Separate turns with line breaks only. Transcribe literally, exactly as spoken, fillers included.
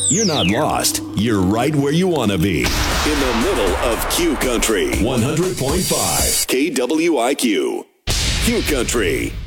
You're not lost. You're right where you want to be. In the middle of Q Country. one hundred point five K W I Q. Q Country.